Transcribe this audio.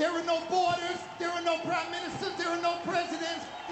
There are no borders, there are no prime ministers, there are no presidents.